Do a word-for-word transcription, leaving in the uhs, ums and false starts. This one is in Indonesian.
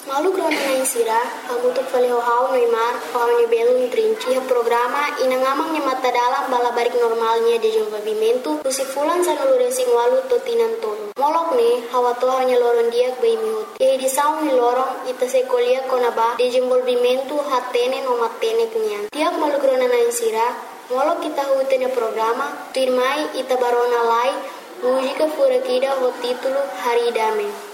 Malu grona na insira, aguto faleo hau Neymar, hau ne belo intrinci, o programa inangamang ne mata dalam balabarik normalnya de desenvolvimento, usifulan sa nuluresing walu totinan tolo. Molok ne, hawato hau ne loron diak bai mihut. E di saung ni lorong ita se kolia konaba desenvolvimento hatene no matene kenyan. Tiak malu grona na insira, molok kita hutene programa, tuirmai ita barona lai, música furakida o título Haridame.